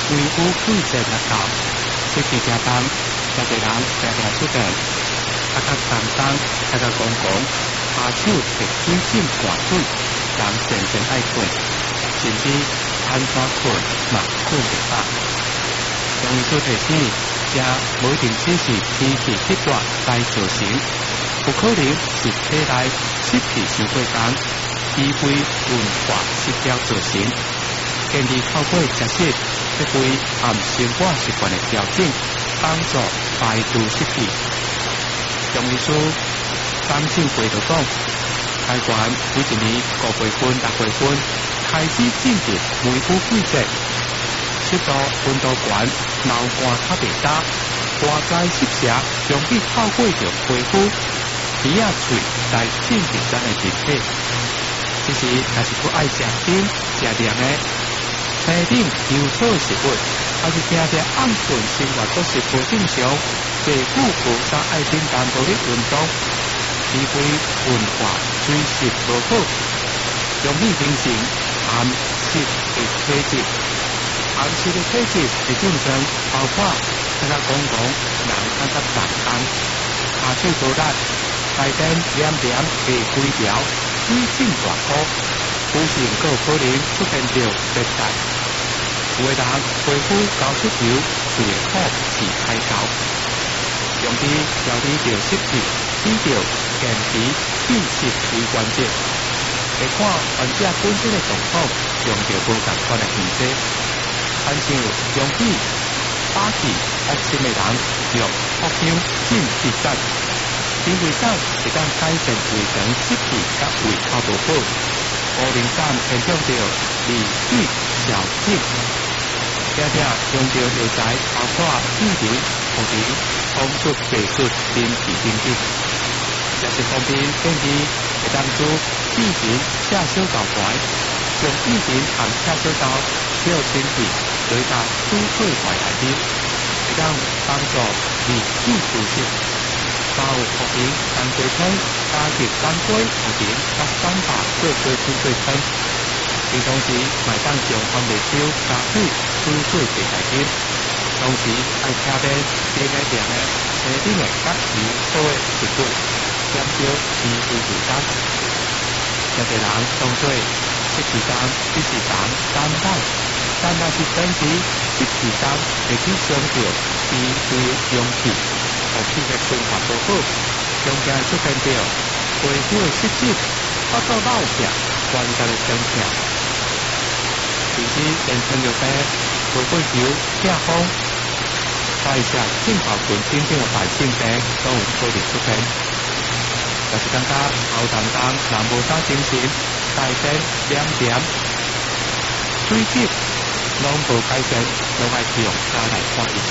威武贵势来到，失去家当，真侪人常常出现，较担当，较公公，下手摕水浸灌水，人渐渐爱困，甚至安怎困嘛困袂饱。中医所提醒，这无一定只是天气极端来造成，有可能是体内湿气伤过重，脾胃运化失调造成。建议透过食食，一杯含生活习惯的调整，帮助排除湿气。中医师张正贵就讲，台湾每一年5月份、6月份开始进入梅雨季节，湿度、温度高，毛汗较袂干，外在湿邪容易透过着皮肤、鼻仔、嘴来进入咱的人体。其实，若是不爱食甜、食凉的。生顶油炒食物，还是听着暗顿生活作息不正常，坐久无啥爱顶淡薄的运动，脾胃运化水湿不好，容易形成寒湿的体质。寒湿的体质的症状包括较公公人较重重，下手无力，内面黏黏的规条，水浸大块，有时更可能出现着热带。有的人皮肤交出油，嘴口是开高，用于调理着湿气，治着健脾祛湿为关键。来看患者本身的状况，用着无同款的形式。亲像容易发气恶心的人，用藿香浸湿疹，因为疹会当改善胃肠湿气甲胃口不好。乌龙疹偏向着利水小症。常常用着药材，包括薏仁、茯苓、红术、白术、丁皮等等。食食方面建议会当煮薏仁赤小豆块，用薏仁含赤小豆小清气，来到煮碎块内面，会当帮助利水除湿。包茯苓当鸡汤，加入当归、茯苓甲三把做清水汤。伊同时卖当将番麦酒加水煮水地内面，同时爱车边边个凉的青顶的甲油炒的食物，减少脾胃负担。有些人当做湿气重、湿气重、担当，但若是长期湿气重，会去伤着脾胃阳气，让气的循环不好，中间出现着皮肤的湿疹、发作老痛、关节的伤痛。甚至变成药病、血管瘤、痛风、代谢症候群等等的慢性病都有可能出现。就是感觉头重重、人无啥精神、大便黏黏、水肿，拢无改善，拢爱去用茶来看医生。